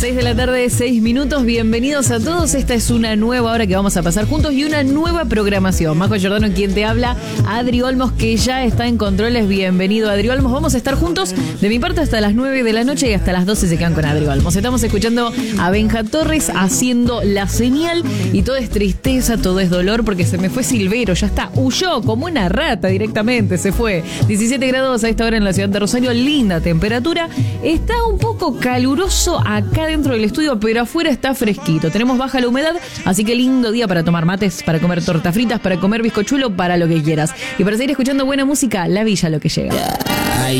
6 de la tarde, 6 minutos. Bienvenidos a todos. Esta es una nueva hora que vamos a pasar juntos y una nueva programación. Majo Giordano, quien te habla, Adri Olmos, que ya está en controles. Bienvenido, Adri Olmos. Vamos a estar juntos de mi parte hasta las 9 de la noche y hasta las 12 se quedan con Adri Olmos. Estamos escuchando a Benja Torres haciendo La Señal y todo es tristeza, todo es dolor porque se me fue Silvero. Ya está, huyó como una rata directamente, se fue. 17 grados a esta hora en la ciudad de Rosario, linda temperatura. Está un poco caluroso acá dentro del estudio, pero afuera está fresquito. Tenemos baja la humedad, así que lindo día para tomar mates, para comer tortas fritas, para comer bizcochuelo, para lo que quieras. Y para seguir escuchando buena música, La Villa, lo que llega.